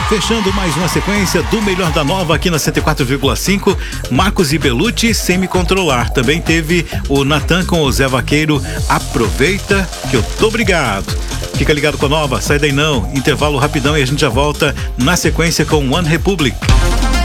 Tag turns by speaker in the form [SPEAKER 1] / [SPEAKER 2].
[SPEAKER 1] Fechando mais uma sequência do Melhor da Nova aqui na 104,5. Marcos e Belucci, Sem Me Controlar. Também teve o Natan com o Zé Vaqueiro, Aproveita que eu tô obrigado. Fica ligado com a Nova, sai daí não. Intervalo rapidão e a gente já volta na sequência com One Republic.